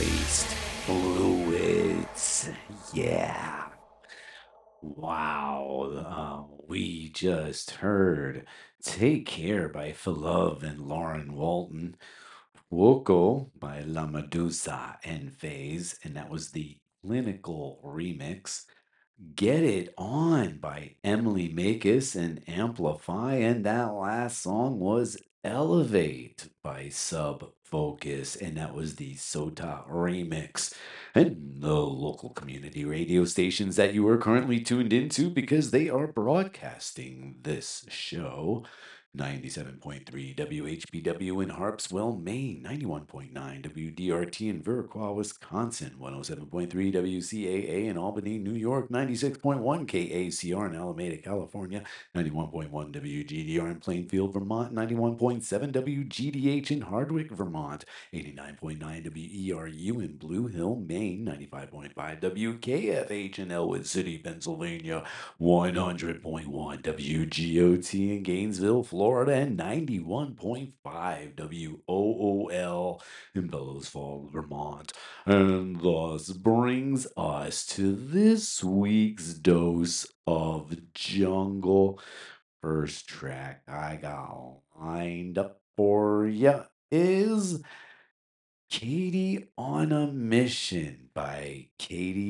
Moist Fluids. Yeah. Wow. We just heard Take Care by Love and Lauren Walton. Woko by La Medusa and Phase, and that was the clinical remix. Get It On by Emily Makis and Amplify. And that last song was Elevate by Sub Focus. And that was the Sota remix. And the local community radio stations that you are currently tuned into because they are broadcasting this show. 97.3 WHBW in Harpswell, Maine, 91.9 WDRT in Viroqua, Wisconsin, 107.3 WCAA in Albany, New York, 96.1 KACR in Alameda, California, 91.1 WGDR in Plainfield, Vermont, 91.7 WGDH in Hardwick, Vermont, 89.9 WERU in Blue Hill, Maine, 95.5 WKFH in Elwood City, Pennsylvania, 100.1 WGOT in Gainesville, Florida, and 91.5 WOOL in Bellows Falls, Vermont. And thus brings us to this week's dose of jungle. First track I got lined up for you is Katie on a Mission by Katie